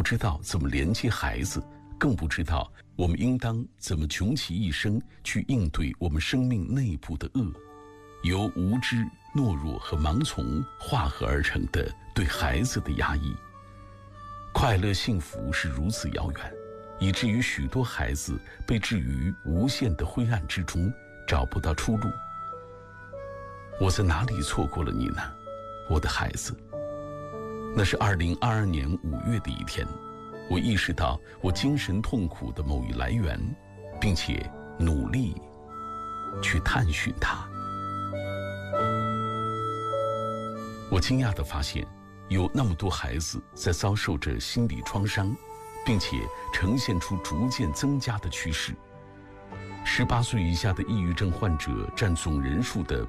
知道怎么连接孩子，更不知道我们应当怎么穷其一生去应对我们生命内部的恶，由无知、懦弱和盲从化合而成的对孩子的压抑。快乐幸福是如此遥远，以至于许多孩子被置于无限的灰暗之中，找不到出路。我在哪里错过了你呢，我的孩子？那是2022年5月的一天，我意识到我精神痛苦的某一来源，并且努力去探寻它。我惊讶地发现，有那么多孩子在遭受着心理创伤，并且呈现出逐渐增加的趋势。18岁以下的抑郁症患者占总人数的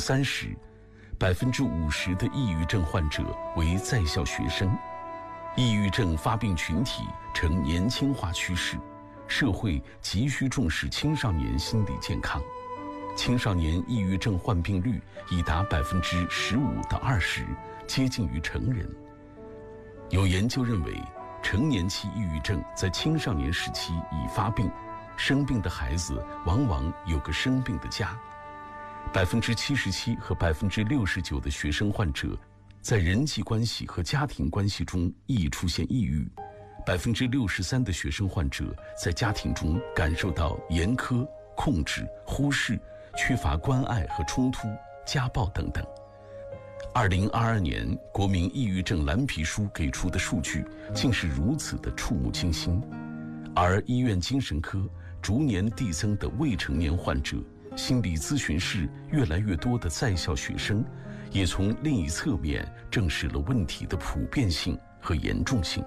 30%，50%的抑郁症患者为在校学生。抑郁症发病群体呈年轻化趋势，社会急需重视青少年心理健康。青少年抑郁症患病率已达15%到20%，接近于成人。有研究认为，成年期抑郁症在青少年时期已发病，生病的孩子往往有个生病的家。77%和69%的学生患者在人际关系和家庭关系中易出现抑郁，63%的学生患者在家庭中感受到严苛、控制、忽视、缺乏关爱和冲突、家暴等等。2022年国民抑郁症蓝皮书给出的数据竟是如此的触目惊心，而医院精神科逐年递增的未成年患者，心理咨询室越来越多的在校学生，也从另一侧面证实了问题的普遍性和严重性。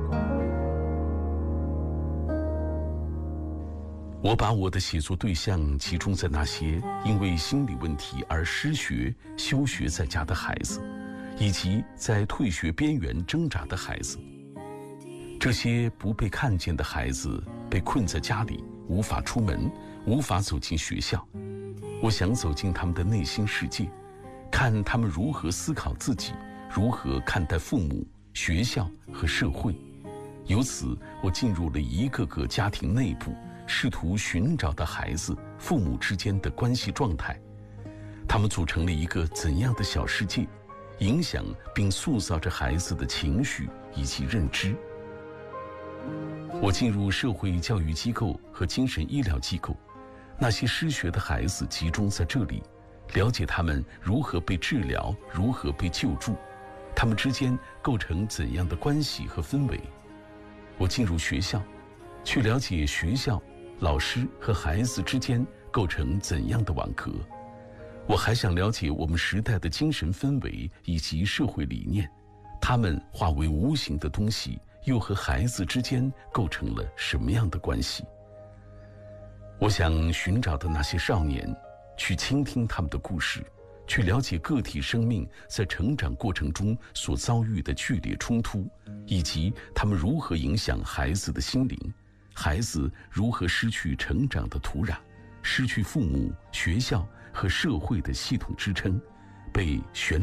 我把我的写作对象集中在那些因为心理问题而失学、休学在家的孩子，以及在退学边缘挣扎的孩子。这些不被看见的孩子被困在家里，无法出门，无法走进学校。我想走进他们的内心世界，看他们如何思考自己，如何看待父母、学校和社会。由此，我进入了一个个家庭内部，试图寻找到孩子、父母之间的关系状态。他们组成了一个怎样的小世界，影响并塑造着孩子的情绪以及认知。我进入社会教育机构和精神医疗机构，那些失学的孩子集中在这里，了解他们如何被治疗，如何被救助，他们之间构成怎样的关系和氛围。我进入学校，去了解学校、老师和孩子之间构成怎样的网格。我还想了解我们时代的精神氛围以及社会理念，它们化为无形的东西，又和孩子之间构成了什么样的关系？我想寻找的那些少年，去倾听他们的故事，去了解个体生命在成长过程中所遭遇的剧烈冲突，以及他们如何影响孩子的心灵，孩子如何失去成长的土壤，失去父母、学校和社会的系统支撑，被悬